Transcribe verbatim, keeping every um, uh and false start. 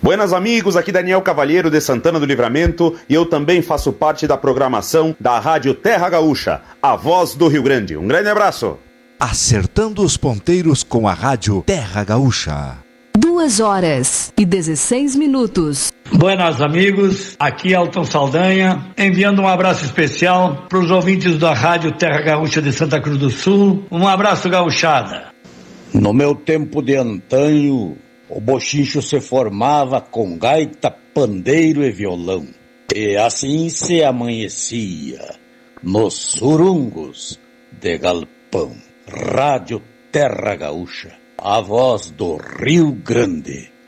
Buenas amigos, aqui Daniel Cavalheiro de Santana do Livramento e eu também faço parte da programação da Rádio Terra Gaúcha, a voz do Rio Grande. Um grande abraço. Acertando os ponteiros com a Rádio Terra Gaúcha. Duas horas e dezesseis minutos. Buenas amigos, aqui Elton Saldanha, enviando um abraço especial para os ouvintes da Rádio Terra Gaúcha de Santa Cruz do Sul. Um abraço, gauchada. No meu tempo de antanho, o bochincho se formava com gaita, pandeiro e violão. E assim se amanhecia nos surungos de galpão. Rádio Terra Gaúcha, a voz do Rio Grande.